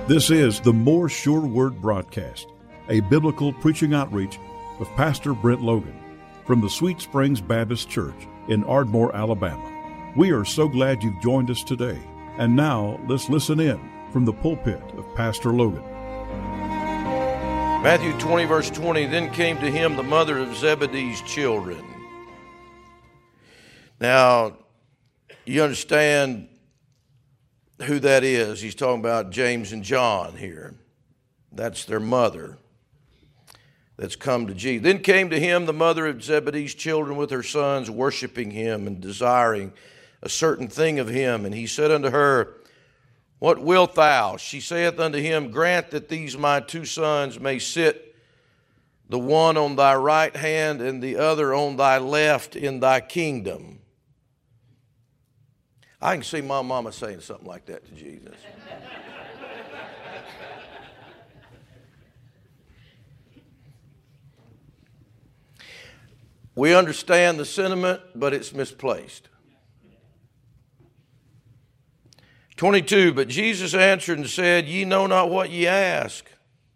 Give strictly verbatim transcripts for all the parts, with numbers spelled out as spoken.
This is the More Sure Word broadcast, a biblical preaching outreach of Pastor Brent Logan from the Sweet Springs Baptist Church in Ardmore, Alabama. We are so glad you've joined us today. And now let's listen in from the pulpit of Pastor Logan. Matthew twenty, verse twenty, then came to him the mother of Zebedee's children. Now, you understand who that is. He's talking about James and John here. That's their mother that's come to Jesus. Then came to him the mother of Zebedee's children with her sons, worshiping him and desiring a certain thing of him. And he said unto her, What wilt thou? She saith unto him, Grant that these my two sons may sit, the one on thy right hand and the other on thy left in thy kingdom. I can see my mama saying something like that to Jesus. We understand the sentiment, but it's misplaced. twenty-two, but Jesus answered and said, Ye know not what ye ask.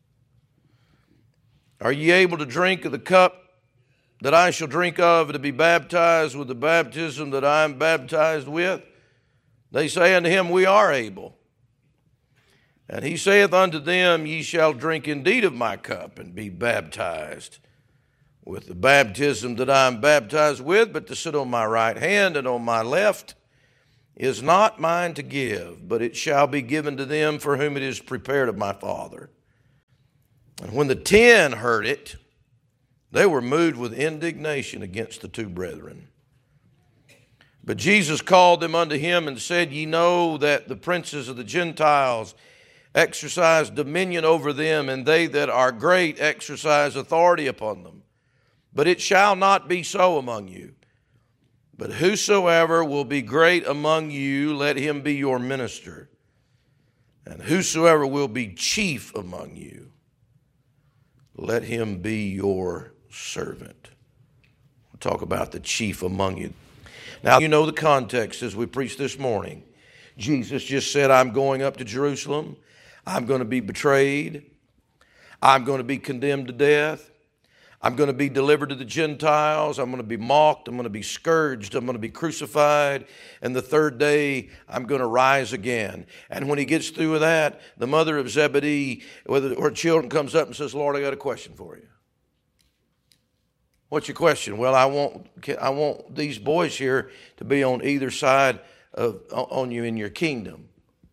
Are ye able to drink of the cup that I shall drink of, and to be baptized with the baptism that I am baptized with? They say unto him, We are able. And he saith unto them, Ye shall drink indeed of my cup, and be baptized with the baptism that I am baptized with, but to sit on my right hand and on my left is not mine to give, but it shall be given to them for whom it is prepared of my Father. And when the ten heard it, they were moved with indignation against the two brethren. But Jesus called them unto him and said, Ye know that the princes of the Gentiles exercise dominion over them, and they that are great exercise authority upon them. But it shall not be so among you. But whosoever will be great among you, let him be your minister. And whosoever will be chief among you, let him be your servant. We'll talk about the chief among you. Now, you know the context as we preached this morning. Jesus just said, I'm going up to Jerusalem. I'm going to be betrayed. I'm going to be condemned to death. I'm going to be delivered to the Gentiles. I'm going to be mocked. I'm going to be scourged. I'm going to be crucified. And the third day, I'm going to rise again. And when he gets through with that, the mother of Zebedee, with her children, comes up and says, Lord, I got a question for you. What's your question? Well, I want I want these boys here to be on either side of on you in your kingdom.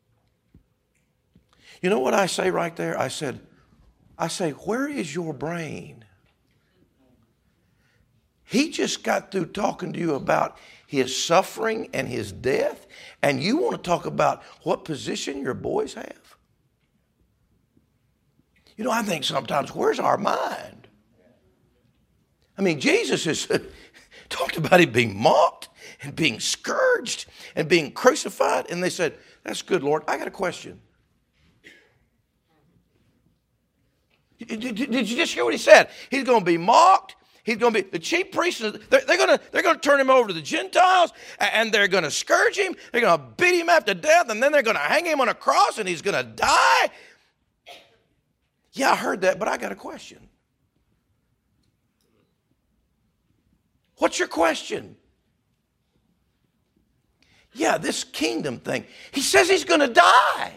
You know what I say right there? I said, I say, where is your brain? He just got through talking to you about his suffering and his death, and you want to talk about what position your boys have? You know, I think sometimes, where's our mind? I mean, Jesus has talked about him being mocked and being scourged and being crucified. And they said, that's good, Lord. I got a question. Did, did, did you just hear what he said? He's going to be mocked. He's going to be, the chief priests, they're, they're going to they're going to turn him over to the Gentiles, and they're going to scourge him. They're going to beat him after death, and then they're going to hang him on a cross, and he's going to die. Yeah, I heard that, but I got a question. What's your question? Yeah, this kingdom thing. He says he's going to die.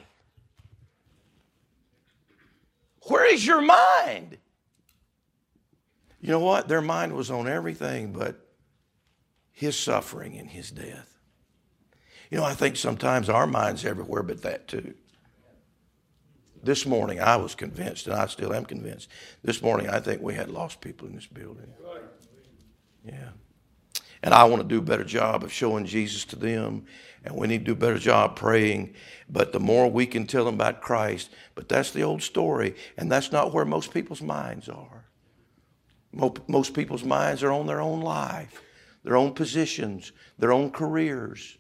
Where is your mind? You know what? Their mind was on everything but his suffering and his death. You know, I think sometimes our mind's everywhere but that too. This morning I was convinced, and I still am convinced, this morning I think we had lost people in this building. Yeah. And I want to do a better job of showing Jesus to them. And we need to do a better job praying. But the more we can tell them about Christ. But that's the old story. And that's not where most people's minds are. Most people's minds are on their own life, their own positions, their own careers.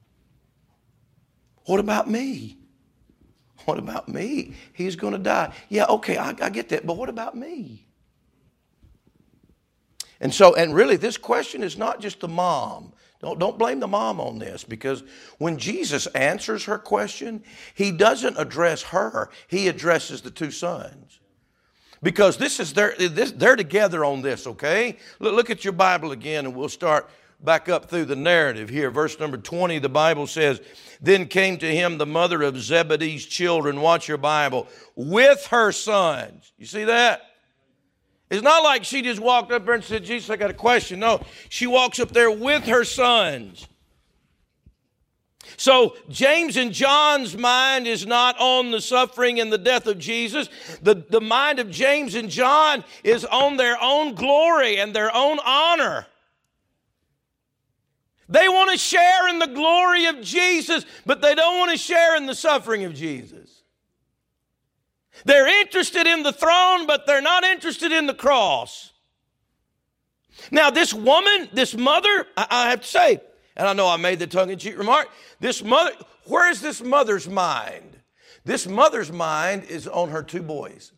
What about me? What about me? He's going to die. Yeah, okay, I, I get that. But what about me? And so, and really this question is not just the mom. Don't, don't blame the mom on this, because when Jesus answers her question, he doesn't address her. He addresses the two sons. Because this is their, this, they're together on this, okay? Look, look at your Bible again, and we'll start back up through the narrative here. Verse number twenty, the Bible says, then came to him the mother of Zebedee's children, watch your Bible, with her sons. You see that? It's not like she just walked up there and said, Jesus, I got a question. No, she walks up there with her sons. So James and John's mind is not on the suffering and the death of Jesus. The, the mind of James and John is on their own glory and their own honor. They want to share in the glory of Jesus, but they don't want to share in the suffering of Jesus. They're interested in the throne, but they're not interested in the cross. Now, this woman, this mother, I, I have to say, and I know I made the tongue-in-cheek remark, this mother, where is this mother's mind? This mother's mind is on her two boys.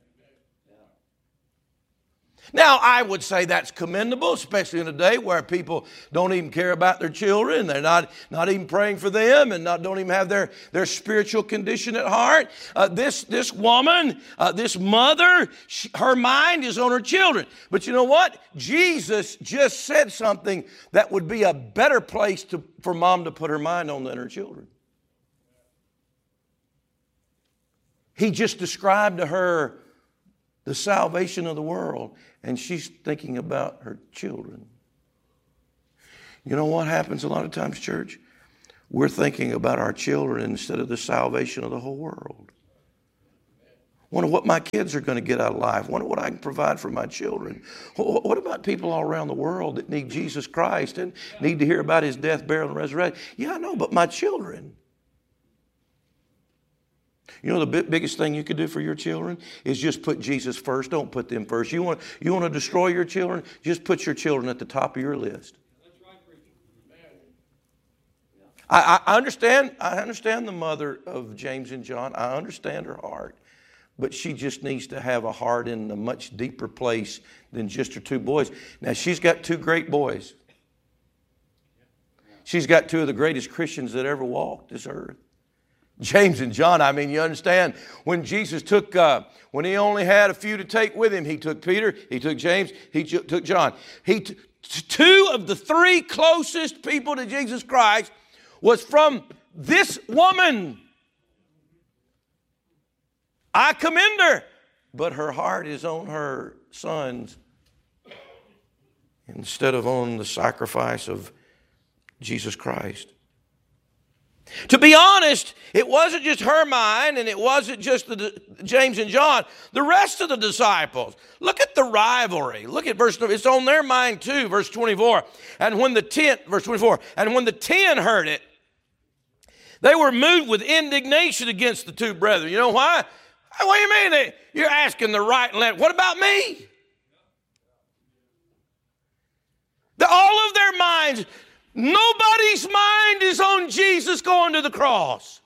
Now, I would say that's commendable, especially in a day where people don't even care about their children. They're not, not even praying for them, and not, don't even have their, their spiritual condition at heart. Uh, this, this woman, uh, this mother, she, her mind is on her children. But you know what? Jesus just said something that would be a better place to, for mom to put her mind on than her children. He just described to her the salvation of the world, and she's thinking about her children. You know what happens a lot of times, church? We're thinking about our children instead of the salvation of the whole world. Wonder what my kids are going to get out of life. Wonder what I can provide for my children. What about people all around the world that need Jesus Christ and need to hear about his death, burial, and resurrection? Yeah, I know, but my children. You know, the big, biggest thing you could do for your children is just put Jesus first. Don't put them first. You want, you want to destroy your children? Just put your children at the top of your list. I, I understand, I understand the mother of James and John. I understand her heart. But she just needs to have a heart in a much deeper place than just her two boys. Now, she's got two great boys. She's got two of the greatest Christians that ever walked this earth. James and John, I mean, you understand, when Jesus took, uh, when he only had a few to take with him, he took Peter, he took James, he took John. He t- two of the three closest people to Jesus Christ was from this woman. I commend her, but her heart is on her sons instead of on the sacrifice of Jesus Christ. To be honest, it wasn't just her mind, and it wasn't just the James and John. The rest of the disciples, look at the rivalry. Look at verse, it's on their mind too, verse twenty-four. And when the ten, verse twenty-four, and when the ten heard it, they were moved with indignation against the two brethren. You know why? What do you mean? You're asking the right and left. What about me? The, all of their minds, nobody's mind is on Jesus going to the cross.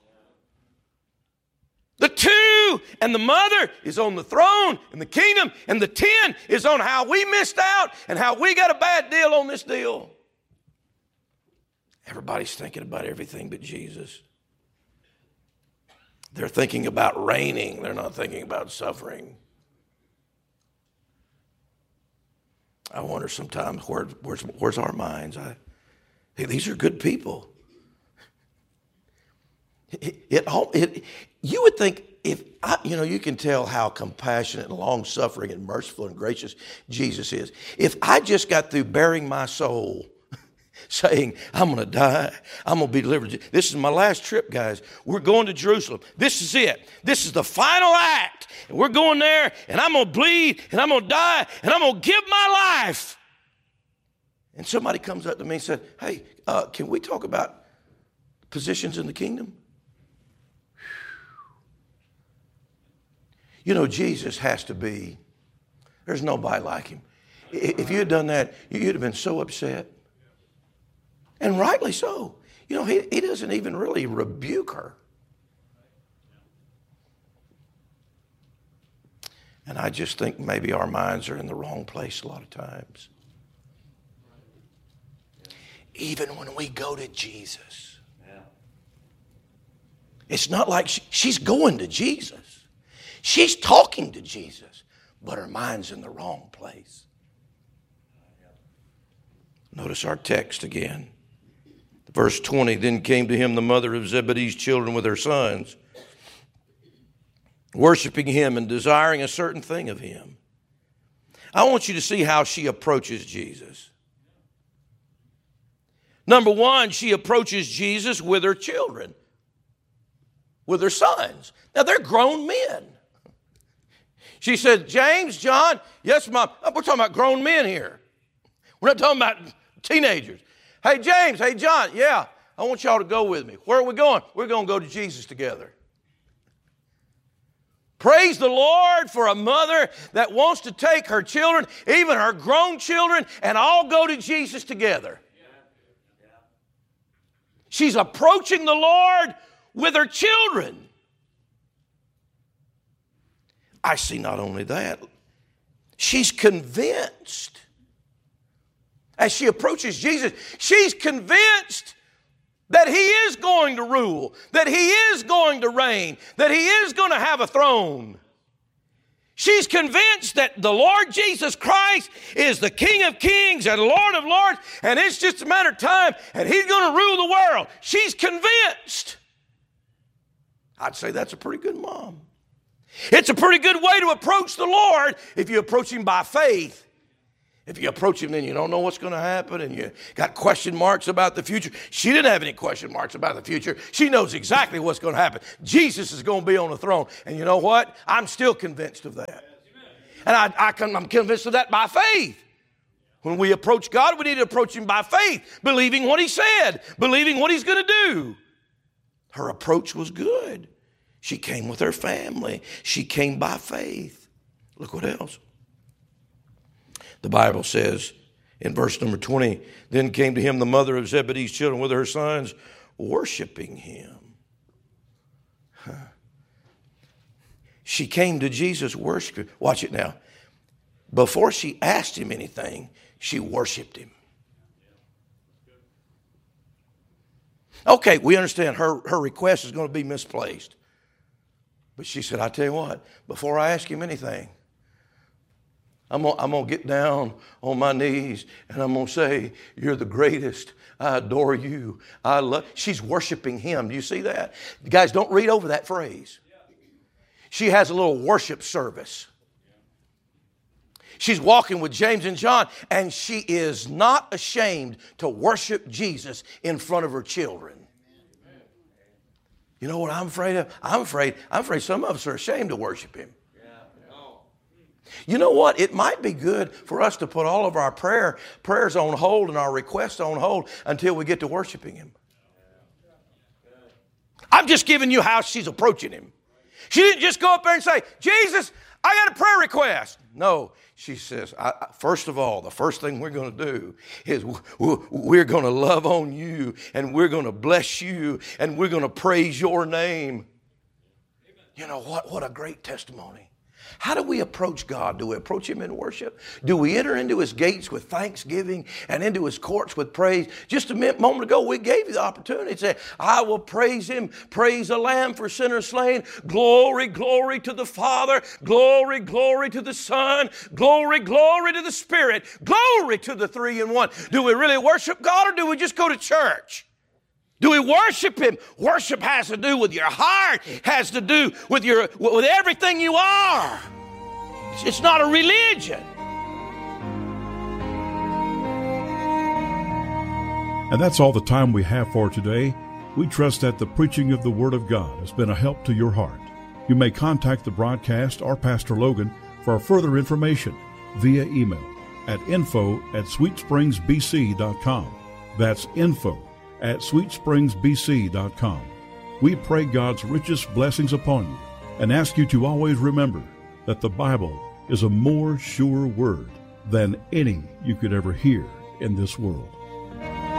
The two and the mother is on the throne and the kingdom, and the ten is on how we missed out and how we got a bad deal on this deal. Everybody's thinking about everything but Jesus. They're thinking about reigning. They're not thinking about suffering. I wonder sometimes where, where's, where's our minds? I, hey, these are good people. It, it, it, you would think if, I, you know, you can tell how compassionate and long-suffering and merciful and gracious Jesus is. If I just got through bearing my soul, saying, I'm going to die, I'm going to be delivered. This is my last trip, guys. We're going to Jerusalem. This is it. This is the final act. And we're going there, and I'm going to bleed, and I'm going to die, and I'm going to give my life. And somebody comes up to me and said, hey, uh, can we talk about positions in the kingdom? You know, Jesus has to be, there's nobody like him. If you had done that, you'd have been so upset. And rightly so. You know, he, he doesn't even really rebuke her. And I just think maybe our minds are in the wrong place a lot of times. even when we go to Jesus. Yeah. It's not like she, she's going to Jesus. She's talking to Jesus, but her mind's in the wrong place. Notice our text again. Verse twenty, then came to him the mother of Zebedee's children with her sons, worshiping him and desiring a certain thing of him. I want you to see how she approaches Jesus. Number one, she approaches Jesus with her children, with her sons. Now, they're grown men. She said, James, John, yes, Mom. We're talking about grown men here. We're not talking about teenagers. Hey, James, hey, John, yeah, I want y'all to go with me. Where are we going? We're going to go to Jesus together. Praise the Lord for a mother that wants to take her children, even her grown children, and all go to Jesus together. She's approaching the Lord with her children. I see not only that, she's convinced. As she approaches Jesus, she's convinced that he is going to rule, that he is going to reign, that he is going to have a throne. She's convinced that the Lord Jesus Christ is the King of kings and Lord of lords, and it's just a matter of time, and he's going to rule the world. She's convinced. I'd say that's a pretty good mom. It's a pretty good way to approach the Lord if you approach him by faith. If you approach him, then you don't know what's going to happen and you got question marks about the future. She didn't have any question marks about the future. She knows exactly what's going to happen. Jesus is going to be on the throne. And you know what? I'm still convinced of that. And I, I can, I'm convinced of that by faith. When we approach God, we need to approach him by faith, believing what he said, believing what he's going to do. Her approach was good. She came with her family. She came by faith. Look what else. The Bible says in verse number twenty, then came to him the mother of Zebedee's children with her sons, worshiping him. Huh. She came to Jesus worshiping. Watch it now. Before she asked him anything, she worshiped him. Okay, we understand her, her request is going to be misplaced. But she said, I tell you what, before I ask him anything, I'm going I'm to get down on my knees and I'm going to say, you're the greatest. I adore you. I love. She's worshiping him. Do you see that? You guys, don't read over that phrase. She has a little worship service. She's walking with James and John, and she is not ashamed to worship Jesus in front of her children. You know what I'm afraid of? I'm afraid, I'm afraid some of us are ashamed to worship him. You know what? It might be good for us to put all of our prayer prayers on hold and our requests on hold until we get to worshiping him. I'm just giving you how she's approaching him. She didn't just go up there and say, Jesus, I got a prayer request. No, she says, I, first of all, the first thing we're going to do is we're going to love on you and we're going to bless you and we're going to praise your name. You know what? What a great testimony. How do we approach God? Do we approach him in worship? Do we enter into his gates with thanksgiving and into his courts with praise? Just a minute, moment ago, we gave you the opportunity to say, I will praise him, praise the Lamb for sinners slain. Glory, glory to the Father. Glory, glory to the Son. Glory, glory to the Spirit. Glory to the three in one. Do we really worship God or do we just go to church? Do we worship him? Worship has to do with your heart, has to do with your with everything you are. It's not a religion. And that's all the time we have for today. We trust that the preaching of the Word of God has been a help to your heart. You may contact the broadcast or Pastor Logan for further information via email at info at sweet springs b c dot com. That's info at sweet springs b c dot com. We pray God's richest blessings upon you and ask you to always remember that the Bible is a more sure word than any you could ever hear in this world.